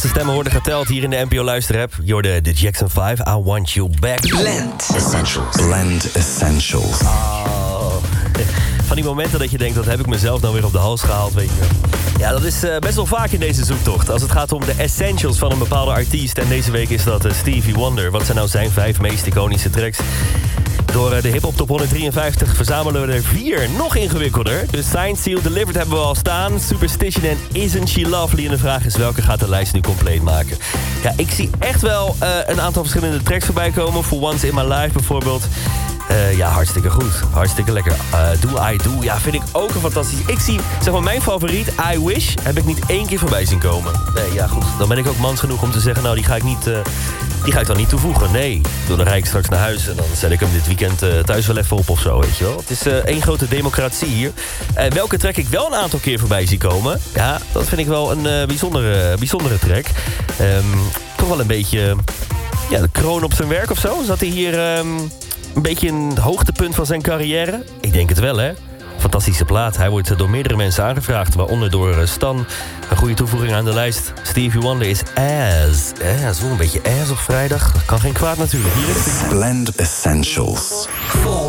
De stemmen worden geteld hier in de NPO Luisterapp. Je hoorde de Jackson 5, I Want You Back. Blend Essentials. Blend Essentials. Van die momenten dat je denkt, dat heb ik mezelf nou weer op de hals gehaald, weet je. Ja, dat is best wel vaak in deze zoektocht. Als het gaat om de essentials van een bepaalde artiest. En deze week is dat Stevie Wonder. Wat zijn nou zijn 5 meest iconische tracks? Door de Hip-Hop Top 153 verzamelen we er 4 nog ingewikkelder. Dus Signed, Sealed, Delivered hebben we al staan. Superstition en Isn't She Lovely. En de vraag is, welke gaat de lijst nu compleet maken? Ja, ik zie echt wel een aantal verschillende tracks voorbij komen. For Once in My Life bijvoorbeeld. Ja, hartstikke goed. Hartstikke lekker. Do I Do, ja, vind ik ook een fantastisch. Ik zie, zeg maar, mijn favoriet, I Wish, heb ik niet 1 keer voorbij zien komen. Nee, ja, goed. Dan ben ik ook mans genoeg om te zeggen, nou, die ga ik dan niet toevoegen. Nee, dan rijd ik straks naar huis en dan zet ik hem dit weekend thuis wel even op of zo, weet je wel. Het is één grote democratie hier. Welke track ik wel een aantal keer voorbij zie komen, ja, dat vind ik wel een bijzondere track. Toch wel een beetje, ja, de kroon op zijn werk of zo. Zat hij hier een beetje een hoogtepunt van zijn carrière? Ik denk het wel, hè? Fantastische plaat. Hij wordt door meerdere mensen aangevraagd, waaronder door Stan. Een goede toevoeging aan de lijst. Stevie Wonder is Ass. Zo een beetje ass op vrijdag. Dat kan geen kwaad natuurlijk. Hier is Blend Essentials.